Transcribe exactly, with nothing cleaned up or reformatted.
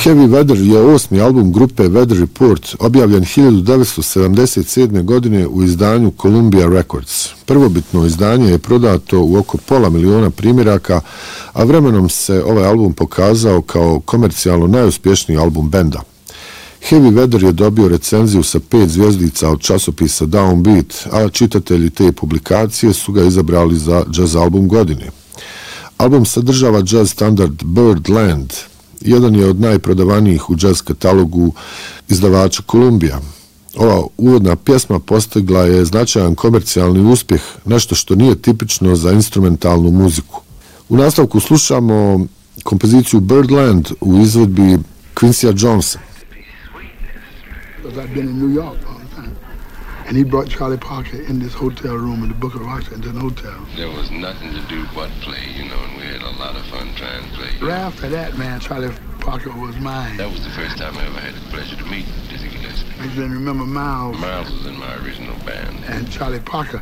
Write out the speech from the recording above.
Heavy Weather je osmi album grupe Weather Report, objavljen hiljadu devetsto sedamdeset sedme. godine u izdanju Columbia Records. Prvobitno izdanje je prodato u oko pola miliona primjeraka, a vremenom se ovaj album pokazao kao komercijalno najuspješniji album benda. Heavy Weather je dobio recenziju sa pet zvjezdica od časopisa Downbeat, a čitatelji te publikacije su ga izabrali za jazz album godine. Album sadržava jazz standard Birdland, jedan je od najprodavanijih u jazz katalogu izdavača Columbia. Ova uvodna pjesma postigla je značajan komercijalni uspjeh, nešto što nije tipično za instrumentalnu muziku. U nastavku slušamo kompoziciju Birdland u izvedbi Quincyja Jonesa. I've been in New York all the time. And he brought Charlie Parker in this hotel room in the Booker Washington Hotel. There was nothing to do but play, you know, and we had a lot of fun trying to play. Right after that, man, Charlie Parker was mine. That was the first time I ever had the pleasure to meet Dizzy Gillespie. I can remember Miles. Miles was in my original band. And Charlie Parker